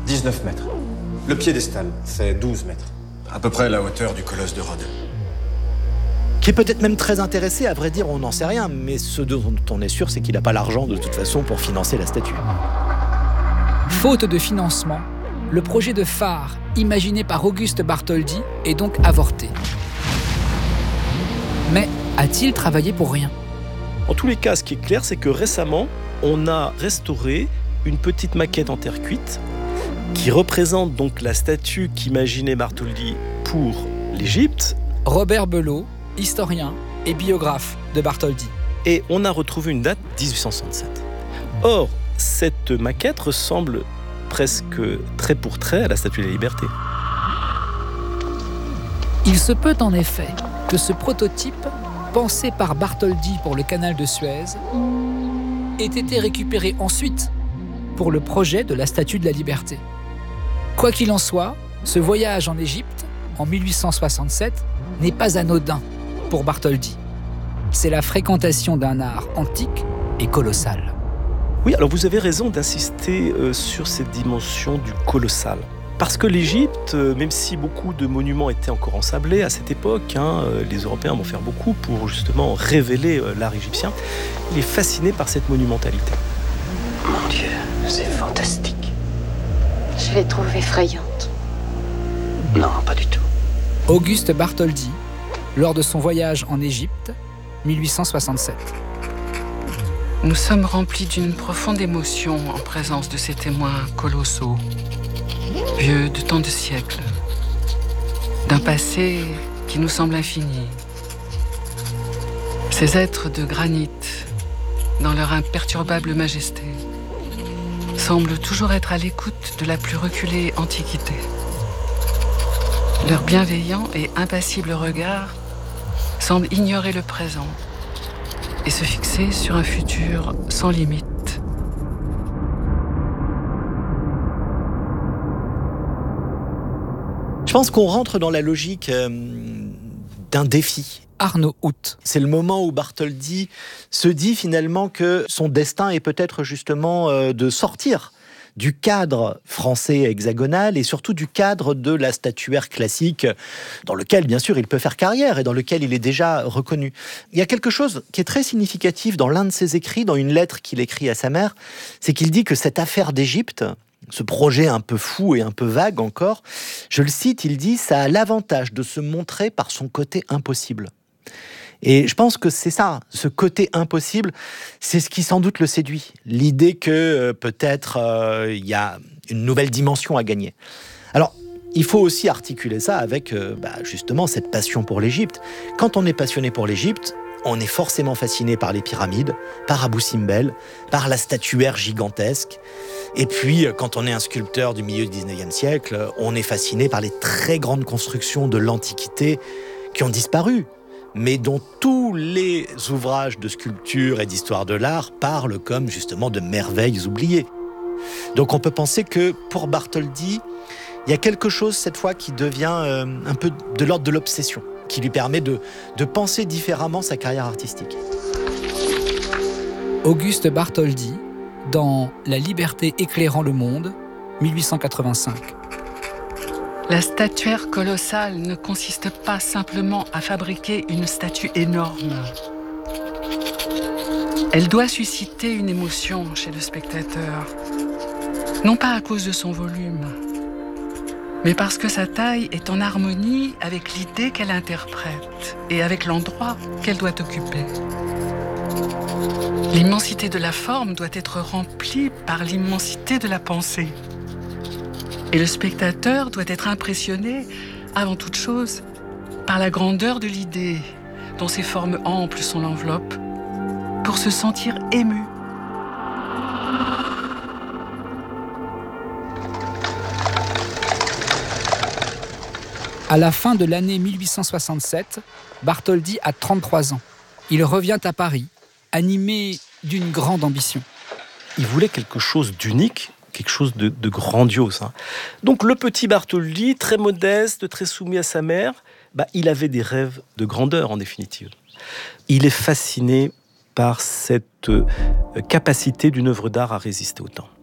19 mètres. Le piédestal fait 12 mètres. À peu près la hauteur du colosse de Rhodes. Qui est peut-être même très intéressé, à vrai dire, on n'en sait rien, mais ce dont on est sûr, c'est qu'il n'a pas l'argent de toute façon pour financer la statue. Faute de financement, le projet de phare, imaginé par Auguste Bartholdi, est donc avorté. Mais a-t-il travaillé pour rien ? En tous les cas, ce qui est clair, c'est que récemment, on a restauré une petite maquette en terre cuite qui représente donc la statue qu'imaginait Bartholdi pour l'Égypte. Robert Belot, historien et biographe de Bartholdi. Et on a retrouvé une date, 1867. Or, cette maquette ressemble presque trait pour trait à la Statue de la Liberté. Il se peut en effet que ce prototype, pensé par Bartholdi pour le canal de Suez, ait été récupéré ensuite pour le projet de la Statue de la Liberté. Quoi qu'il en soit, ce voyage en Égypte, en 1867, n'est pas anodin pour Bartholdi. C'est la fréquentation d'un art antique et colossal. Oui, alors vous avez raison d'insister sur cette dimension du colossal. Parce que l'Égypte, même si beaucoup de monuments étaient encore ensablés à cette époque, les Européens vont faire beaucoup pour justement révéler l'art égyptien, il est fasciné par cette monumentalité. Mon Dieu, c'est fantastique. Je les trouve effrayantes. Non, pas du tout. Auguste Bartholdi, lors de son voyage en Égypte, 1867. Nous sommes remplis d'une profonde émotion en présence de ces témoins colossaux, vieux de tant de siècles, d'un passé qui nous semble infini. Ces êtres de granit, dans leur imperturbable majesté, semblent toujours être à l'écoute de la plus reculée antiquité. Leur bienveillant et impassible regard semble ignorer le présent et se fixer sur un futur sans limite. Je pense qu'on rentre dans la logique d'un défi. Arnaud Hout. C'est le moment où Bartholdi se dit finalement que son destin est peut-être justement de sortir du cadre français hexagonal et surtout du cadre de la statuaire classique dans lequel, bien sûr, il peut faire carrière et dans lequel il est déjà reconnu. Il y a quelque chose qui est très significatif dans l'un de ses écrits, dans une lettre qu'il écrit à sa mère, c'est qu'il dit que cette affaire d'Égypte, ce projet un peu fou et un peu vague encore, je le cite, il dit « ça a l'avantage de se montrer par son côté impossible ». Et je pense que c'est ça, ce côté impossible, c'est ce qui sans doute le séduit. L'idée que peut-être il y a une nouvelle dimension à gagner. Alors, il faut aussi articuler ça avec justement cette passion pour l'Égypte. Quand on est passionné pour l'Égypte, on est forcément fasciné par les pyramides, par Abou Simbel, par la statuaire gigantesque. Et puis, quand on est un sculpteur du milieu du 19e siècle, on est fasciné par les très grandes constructions de l'Antiquité qui ont disparu, mais dont tous les ouvrages de sculpture et d'histoire de l'art parlent comme justement de merveilles oubliées. Donc on peut penser que pour Bartholdi, il y a quelque chose cette fois qui devient un peu de l'ordre de l'obsession, qui lui permet de penser différemment sa carrière artistique. Auguste Bartholdi, dans La liberté éclairant le monde, 1885. La statuaire colossale ne consiste pas simplement à fabriquer une statue énorme. Elle doit susciter une émotion chez le spectateur, non pas à cause de son volume, mais parce que sa taille est en harmonie avec l'idée qu'elle interprète et avec l'endroit qu'elle doit occuper. L'immensité de la forme doit être remplie par l'immensité de la pensée. Et le spectateur doit être impressionné, avant toute chose, par la grandeur de l'idée, dont ses formes amples sont l'enveloppe, pour se sentir ému. À la fin de l'année 1867, Bartholdi a 33 ans. Il revient à Paris, animé d'une grande ambition. Il voulait quelque chose d'unique, quelque chose de grandiose. Donc le petit Bartholdi, très modeste, très soumis à sa mère, il avait des rêves de grandeur en définitive. Il est fasciné par cette capacité d'une œuvre d'art à résister au temps.